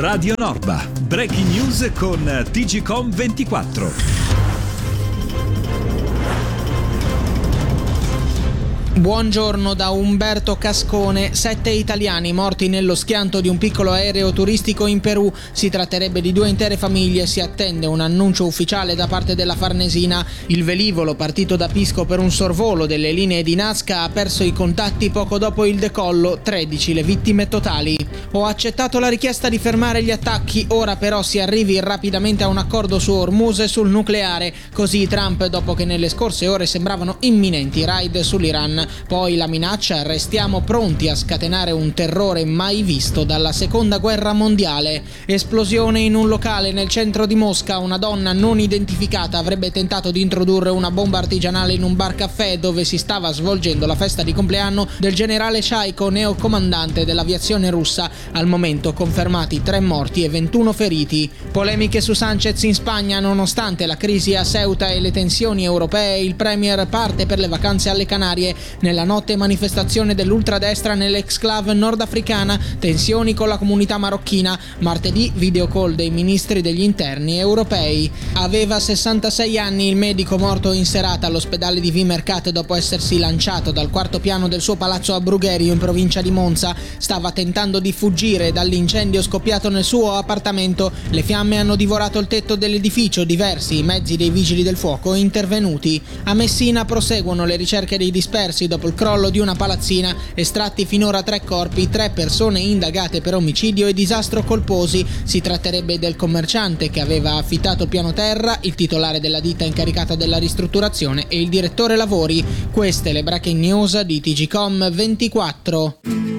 Radio Norba. Breaking news con TGcom 24. Buongiorno da Umberto Cascone. 7 italiani morti nello schianto di un piccolo aereo turistico in Perù. Si tratterebbe di 2 intere famiglie. Si attende un annuncio ufficiale da parte della Farnesina. Il velivolo, partito da Pisco per un sorvolo delle linee di Nazca, ha perso i contatti poco dopo il decollo. 13 le vittime totali. Ho accettato la richiesta di fermare gli attacchi. Ora però si arrivi rapidamente a un accordo su Hormuz e sul nucleare. Così Trump, dopo che nelle scorse ore sembravano imminenti raid sull'Iran. Poi la minaccia: restiamo pronti a scatenare un terrore mai visto dalla seconda guerra mondiale. Esplosione in un locale nel centro di Mosca. Una donna non identificata avrebbe tentato di introdurre una bomba artigianale in un bar caffè dove si stava svolgendo la festa di compleanno del generale Shaiko, neocomandante dell'aviazione russa. Al momento confermati 3 morti e 21 feriti. Polemiche su Sanchez in Spagna. Nonostante la crisi a Ceuta e le tensioni europee, il premier parte per le vacanze alle Canarie. Nella notte manifestazione dell'ultradestra nell'exclave nordafricana, tensioni con la comunità marocchina. Martedì video call dei ministri degli interni europei. Aveva 66 anni il medico morto in serata all'ospedale di Vimercat dopo essersi lanciato dal 4º piano del suo palazzo a Brugherio in provincia di Monza. Stava tentando di fuggire dall'incendio scoppiato nel suo appartamento. Le fiamme hanno divorato il tetto dell'edificio. Diversi i mezzi dei vigili del fuoco intervenuti. A Messina proseguono le ricerche dei dispersi dopo il crollo di una palazzina. Estratti finora 3 corpi, 3 persone indagate per omicidio e disastro colposi. Si tratterebbe del commerciante che aveva affittato piano terra, il titolare della ditta incaricata della ristrutturazione e il direttore lavori. Queste le breaking news di TGcom 24.